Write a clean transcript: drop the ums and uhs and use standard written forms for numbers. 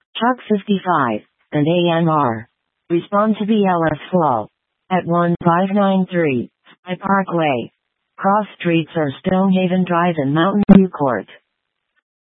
Truck 55, and AMR. Respond to BLS flow. At 1593, Sky Parkway. Cross streets are Stonehaven Drive and Mountain View Court.